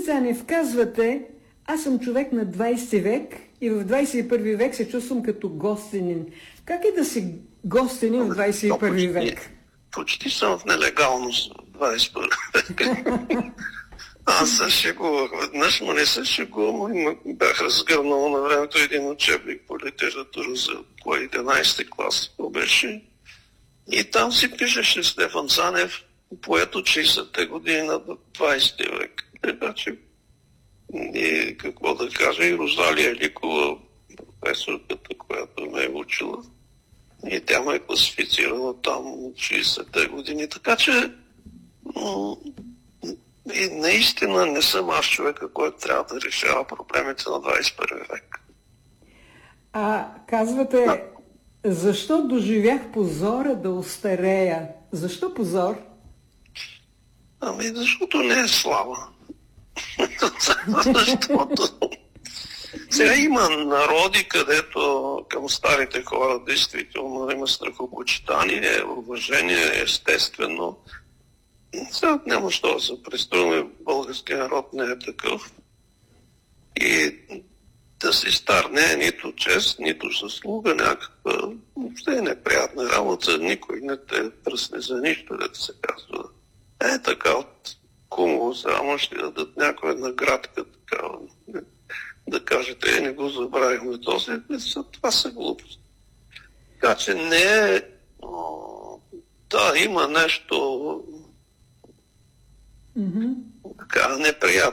Цанев, казвате, аз съм човек на 20 век и в 21 век се чувствам като гостенин. Как е да си гостенин в 21 век? Почти съм в нелегалност в 21 век. Аз се шегувах веднъж, но не се шегувам. Бях разгърнал на времето един учебник по литература за по 11 клас. Беше. И там си пишеше Стефан Цанев, поет от 60-те години на 20 век. Така че, и какво да кажа, и Розалия Ликова, професорката, която ме е учила, и тя ме е класифицирала там от 60-те години. Така че, и наистина не съм аз човека, който трябва да решава проблемите на 21 век. Казвате, защо доживях позора да остарея? Защо позор? Защото не е слава. Защото сега има народи, където към старите хора действително има страхопочитание, уважение, естествено. Сега няма що да се преструваме, българския народ не е такъв. И да си стар не е нито чест, нито заслуга, някаква въобще е неприятна работа, никой не те пръсне за нищо, да се казва. Така от кумово само ще дадат някоя наградка, такава, да кажете, не го забравихме този, това са глупости. Така че не е, да, има нещо така неприятно